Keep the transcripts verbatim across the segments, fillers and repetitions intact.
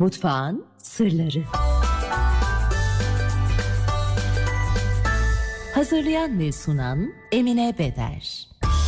Mutfağın sırları. Hazırlayan ve sunan Emine Beder.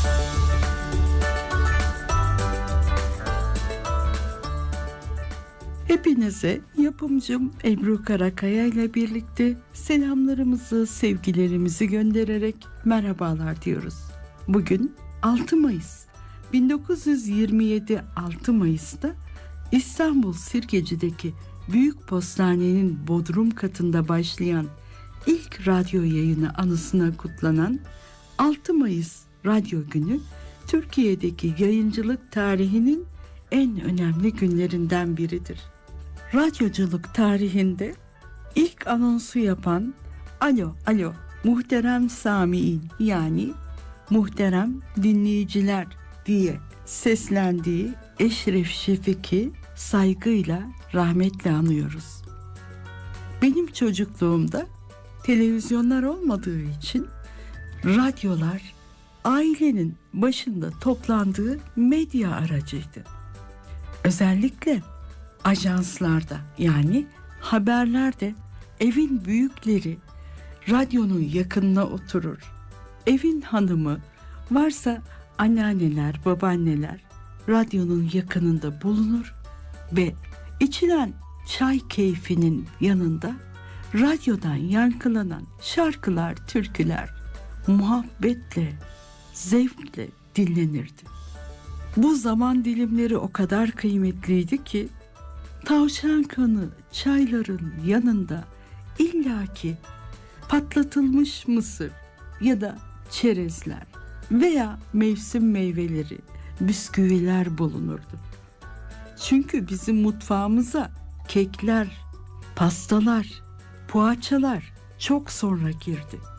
Hepinize yapımcım Ebru Karakaya ile birlikte selamlarımızı, sevgilerimizi göndererek merhabalar diyoruz. Bugün altı Mayıs. bin dokuz yüz yirmi yedi altı Mayıs'ta İstanbul Sirkeci'deki Büyük Postane'nin bodrum katında başlayan ilk radyo yayını anısına kutlanan altı Mayıs Radyo Günü, Türkiye'deki yayıncılık tarihinin en önemli günlerinden biridir. Radyoculuk tarihinde ilk anonsu yapan "Alo, alo, muhterem Sami'in" yani muhterem dinleyiciler diye seslendiği Eşref Şefik'i saygıyla, rahmetle anıyoruz. Benim çocukluğumda televizyonlar olmadığı için radyolar ailenin başında toplandığı medya aracıydı. Özellikle ajanslarda, yani haberlerde evin büyükleri radyonun yakınına oturur. Evin hanımı, varsa anneanneler, babaanneler radyonun yakınında bulunur ve içilen çay keyfinin yanında radyodan yankılanan şarkılar, türküler muhabbetle, zevkle dinlenirdi. Bu zaman dilimleri o kadar kıymetliydi ki tavşan kanı çayların yanında illaki patlatılmış mısır ya da çerezler veya mevsim meyveleri, bisküviler bulunurdu. Çünkü bizim mutfağımıza kekler, pastalar, poğaçalar çok sonra girdi.